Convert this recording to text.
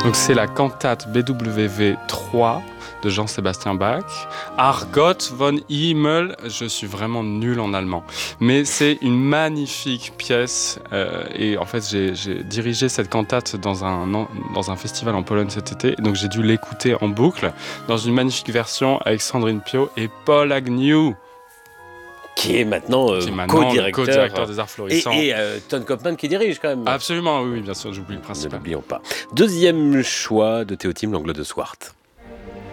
Donc c'est la cantate BWV 3 de Jean-Sébastien Bach. Gott von Himmel, je suis vraiment nul en allemand. Mais c'est une magnifique pièce. Et en fait, j'ai dirigé cette cantate dans un festival en Pologne cet été. Donc j'ai dû l'écouter en boucle dans une magnifique version avec Sandrine Piau et Paul Agnew. Qui est maintenant co-directeur des Arts Florissants. Et Ton Kopman qui dirige quand même. Absolument, oui, bien sûr, j'oublie le principal. Ne l'oublions pas. Deuxième choix de Théotime Langlois de Swart.